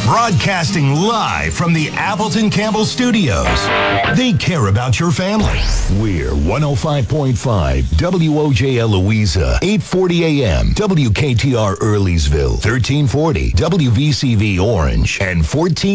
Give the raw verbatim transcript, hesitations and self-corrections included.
Broadcasting live from the Appleton Campbell Studios. They care about your family. We're one oh five point five W O J L Louisa, eight forty A M, W K T R Earleysville, thirteen forty W V C V Orange, and fourteen